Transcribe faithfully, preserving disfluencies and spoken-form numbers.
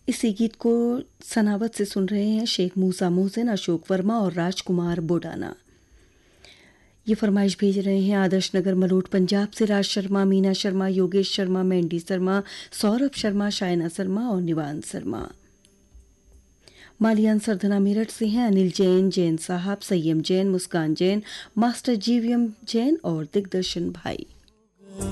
इसी गीत को सनावत से सुन रहे हैं शेख मूसा मोहसिन, अशोक वर्मा और राजकुमार बोडाना। ये फरमाइश भेज रहे हैं आदर्श नगर मलोट पंजाब से राज शर्मा, मीना शर्मा, योगेश शर्मा, मेंडी शर्मा, सौरभ शर्मा, शायना शर्मा और निवान शर्मा। मालियान सरधना मेरठ से हैं अनिल जैन, जैन साहब, सय्यम जैन, मुस्कान जैन, मास्टर जीवीएम जैन और दिग्दर्शन भाई।